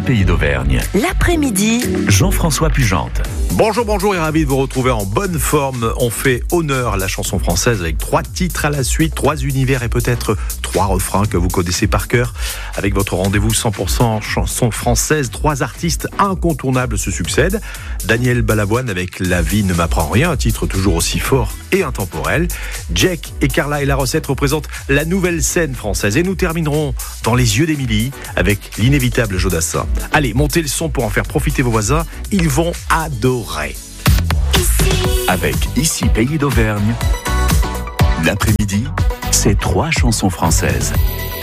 Pays d'Auvergne. L'après-midi, Jean-François Pugente. Bonjour et ravi de vous retrouver en bonne forme. On fait honneur à la chanson française avec 3 titres à la suite, 3 univers et peut-être 3 refrains que vous connaissez par cœur. Avec votre rendez-vous 100% chanson française, 3 artistes incontournables se succèdent. Daniel Balavoine avec La vie ne m'apprend rien, un titre toujours aussi fort et intemporel. Jack et Carla et la recette représentent la nouvelle scène française. Et nous terminerons dans les yeux d'Émilie avec l'inévitable Jodassin. Allez, montez le son pour en faire profiter vos voisins. Ils vont adorer. Avec Ici Pays d'Auvergne, l'après-midi, c'est 3 chansons françaises.